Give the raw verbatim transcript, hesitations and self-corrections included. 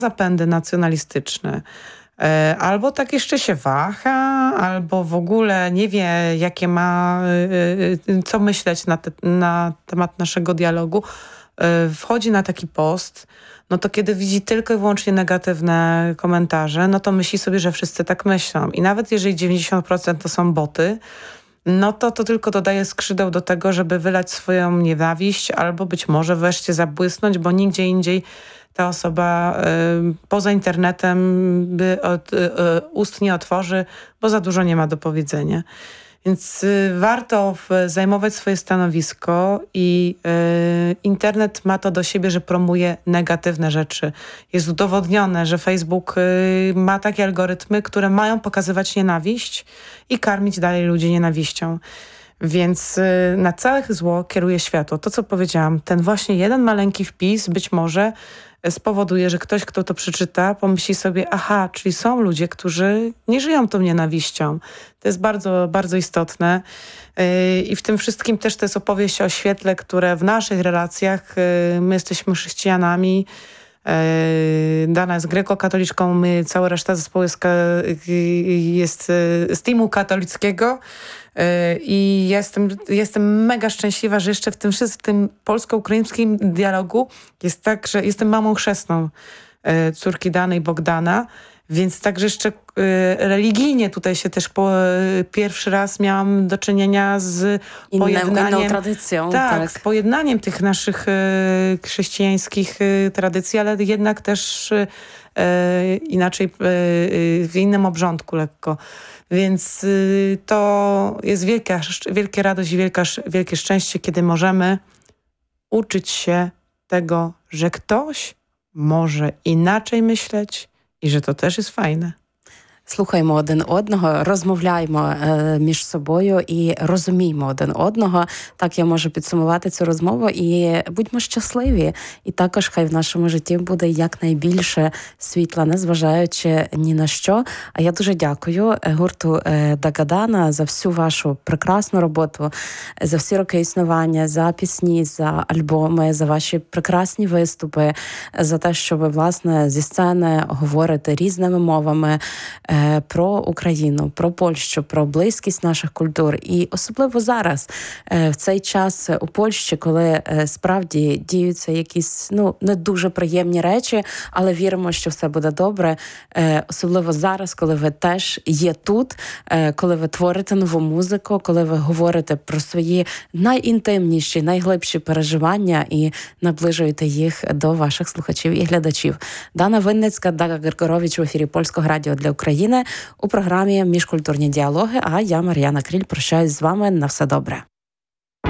zapędy nacjonalistyczne. Albo tak jeszcze się waha, albo w ogóle nie wie, jakie ma, co myśleć na, te, na temat naszego dialogu, wchodzi na taki post, no to kiedy widzi tylko i wyłącznie negatywne komentarze, no to myśli sobie, że wszyscy tak myślą. I nawet jeżeli dziewięćdziesiąt procent to są boty, no to to tylko dodaje skrzydeł do tego, żeby wylać swoją nienawiść albo być może wreszcie zabłysnąć, bo nigdzie indziej ta osoba y, poza internetem by od, y, y, ust nie otworzy, bo za dużo nie ma do powiedzenia. Więc y, warto w, zajmować swoje stanowisko i y, internet ma to do siebie, że promuje negatywne rzeczy. Jest udowodnione, że Facebook y, ma takie algorytmy, które mają pokazywać nienawiść i karmić dalej ludzi nienawiścią. Więc y, na całe zło kieruje światło. To, co powiedziałam, ten właśnie jeden maleńki wpis być może spowoduje, że ktoś, kto to przeczyta, pomyśli sobie, aha, czyli są ludzie, którzy nie żyją tą nienawiścią. To jest bardzo, bardzo istotne. Yy, I w tym wszystkim też to jest opowieść o świetle, które w naszych relacjach, yy, my jesteśmy chrześcijanami, yy, Dana jest grekokatoliczką, my, cała reszta zespołu jest, yy, jest yy, z teamu katolickiego. I jestem, jestem mega szczęśliwa, że jeszcze w tym wszystkim tym polsko-ukraińskim dialogu jest tak, że jestem mamą chrzestną córki Dany i Bogdana, więc także jeszcze religijnie tutaj się też po, pierwszy raz miałam do czynienia z Innym, pojednaniem... inną tradycją. Tak, tak, z pojednaniem tych naszych chrześcijańskich tradycji, ale jednak też inaczej, w innym obrządku lekko. Więc y, to jest wielka, wielka radość i wielka, wielkie szczęście, kiedy możemy uczyć się tego, że ktoś może inaczej myśleć i że to też jest fajne. Слухаємо один одного, розмовляємо е, між собою і розуміємо один одного. Так я можу підсумувати цю розмову. І будьмо щасливі. І також хай в нашому житті буде якнайбільше світла, незважаючи ні на що. А я дуже дякую гурту е, Дагадана за всю вашу прекрасну роботу, за всі роки існування, за пісні, за альбоми, за ваші прекрасні виступи, за те, що ви, власне, зі сцени говорите різними мовами, про Україну, про Польщу, про близькість наших культур. І особливо зараз, в цей час у Польщі, коли справді діються якісь, ну, не дуже приємні речі, але віримо, що все буде добре. Особливо зараз, коли ви теж є тут, коли ви творите нову музику, коли ви говорите про свої найінтимніші, найглибші переживання і наближуєте їх до ваших слухачів і глядачів. Дана Винницька, Дага Григорович в ефірі Польського радіо для України у програмі «Міжкультурні діалоги», а я, Мар'яна Кріль, прощаюсь з вами. На все добре.